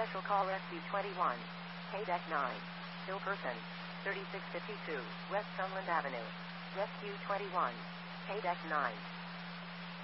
Special call Rescue 21. Deck 9. Still person. 3652 West Sunland Avenue. Rescue 21. Deck 9.